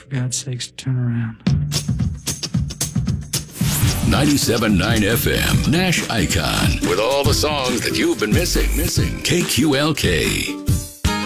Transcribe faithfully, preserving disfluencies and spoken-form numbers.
For God's sakes, turn around. ninety-seven point nine F M, Nash Icon, with all the songs that you've been missing. Missing. K Q L K.